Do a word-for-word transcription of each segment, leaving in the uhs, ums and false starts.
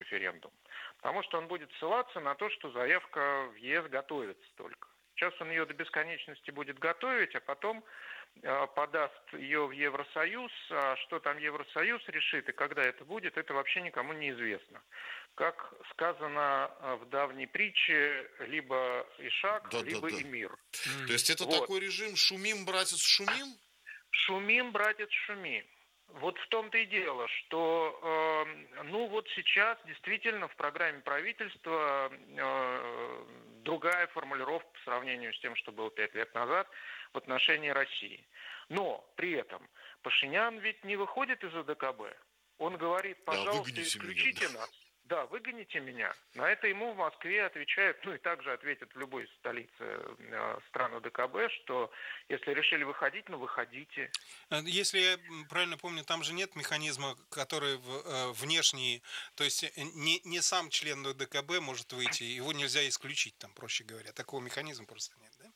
референдум. Потому что он будет ссылаться на то, что заявка в ЕС готовится только. Сейчас он ее до бесконечности будет готовить, а потом э, подаст ее в Евросоюз. А что там Евросоюз решит и когда это будет, это вообще никому не известно. Как сказано э, в давней притче, либо Ишак, Да, да, либо да. Эмир. Mm. То есть это вот. такой режим «шумим, братец, шумим»? Шумим, братец, шуми. Вот в том-то и дело, что э, ну вот сейчас действительно в программе правительства э, другая формулировка по сравнению с тем, что было пять лет назад в отношении России. Но при этом Пашинян ведь не выходит из ОДКБ. Он говорит, пожалуйста, да, исключите меня. нас. Да, выгоните меня. На это ему в Москве отвечают, ну и также ответят в любой столице э, стран ОДКБ, что если решили выходить, ну выходите. Если я правильно помню, там же нет механизма, который в, внешний, то есть не, не сам член ОДКБ может выйти, его нельзя исключить, там, проще говоря. Такого механизма просто нет, да?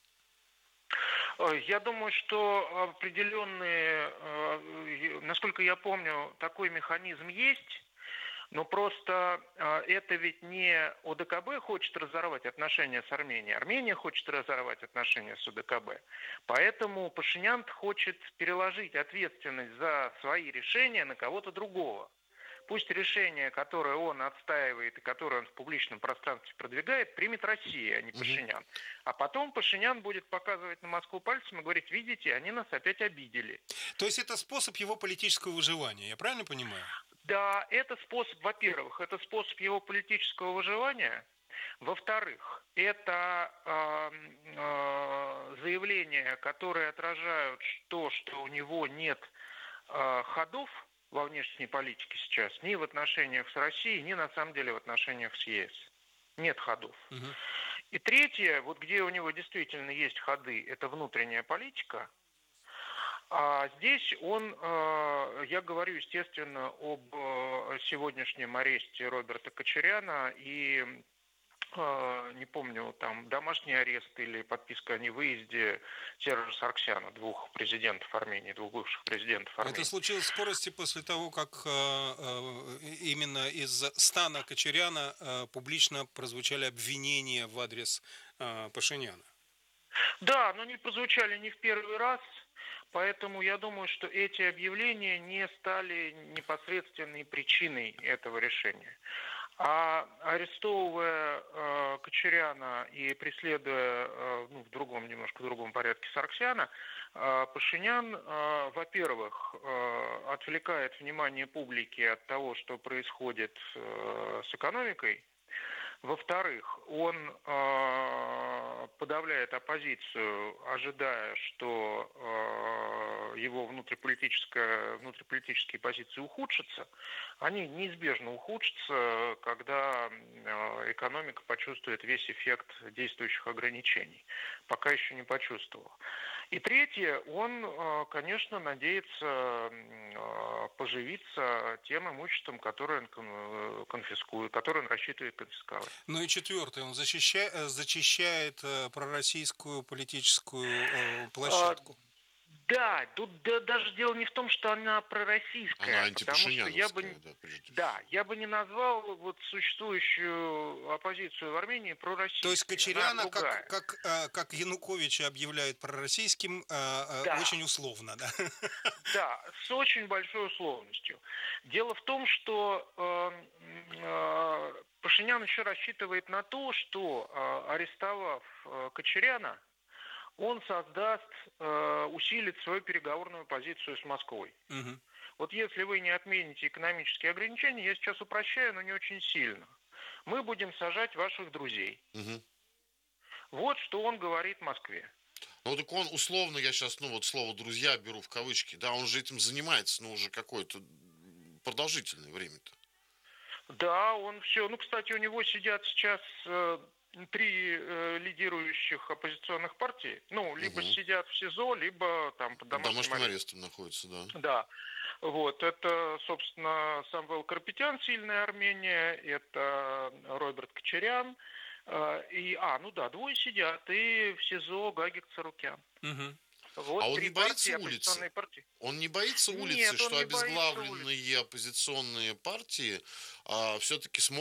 Я думаю, что определенные, насколько я помню, такой механизм есть. Но просто э, это ведь не ОДКБ хочет разорвать отношения с Арменией. Армения хочет разорвать отношения с ОДКБ. Поэтому Пашинян хочет переложить ответственность за свои решения на кого-то другого. Пусть решение, которое он отстаивает и которое он в публичном пространстве продвигает, примет Россия, а не Пашинян. Угу. А потом Пашинян будет показывать на Москву пальцем и говорить, видите, они нас опять обидели. То есть это способ его политического выживания, я правильно понимаю? Да, это способ, во-первых, это способ его политического выживания. Во-вторых, это э, э, заявления, которые отражают то, что у него нет э, ходов во внешней политике сейчас, ни в отношениях с Россией, ни на самом деле в отношениях с ЕС. Нет ходов. Угу. И третье, вот где у него действительно есть ходы, это внутренняя политика. А здесь он, я говорю, естественно, об сегодняшнем аресте Роберта Кочаряна и, не помню, там домашний арест или подписка о невыезде Сержа Саргсяна, двух президентов Армении, двух бывших президентов Армении. Это случилось в скорости после того, как именно из стана Кочаряна публично прозвучали обвинения в адрес Пашиняна. Да, но они прозвучали не в первый раз. Поэтому я думаю, что эти объявления не стали непосредственной причиной этого решения. А арестовывая э, Кочаряна и преследуя э, ну, в другом, немножко в другом порядке Саргсяна, э, Пашинян, э, во-первых, э, отвлекает внимание публики от того, что происходит э, с экономикой. Во-вторых, он э, подавляет оппозицию, ожидая, что э, его внутриполитическая, внутриполитические позиции ухудшатся. Они неизбежно ухудшатся, когда э, экономика почувствует весь эффект действующих ограничений. Пока еще не почувствовал. И третье, он, э, конечно, надеется э, поживиться тем имуществом, которое он конфискует, которое он рассчитывает конфисковать. Ну и четвертое, он защищает, зачищает пророссийскую политическую площадку. А, да, тут да, даже дело не в том, что она пророссийская, она потому что я бы, да, прежде да, я бы не назвал вот существующую оппозицию в Армении пророссийской. То есть Кочаряна, как, как, как Януковича объявляют пророссийским, да. Очень условно, да? Да, с очень большой условностью. Дело в том, что э, э, Пашинян еще рассчитывает на то, что э, арестовав э, Кочаряна, он создаст, э, усилит свою переговорную позицию с Москвой. Угу. Вот если вы не отмените экономические ограничения, я сейчас упрощаю, но не очень сильно, мы будем сажать ваших друзей. Угу. Вот что он говорит Москве. Ну, так он условно, я сейчас, ну, вот слово «друзья» беру в кавычки, да, он же этим занимается, ну, уже какое-то продолжительное время-то. Да, он все, ну, кстати, у него сидят сейчас э, три э, лидирующих оппозиционных партии, ну, либо угу. сидят в СИЗО, либо там под домашним, домашним арестом. арестом находятся, да. Да, вот, это, собственно, Самвел Карапетян, «Сильная Армения», это Роберт Кочарян, И, а, ну да, двое сидят, и в СИЗО Гагик Царукян. Угу. Вот а он не боится партии, улицы? Партии. Он не боится улицы, Нет, что не обезглавленные оппозиционные партии а, все-таки смогут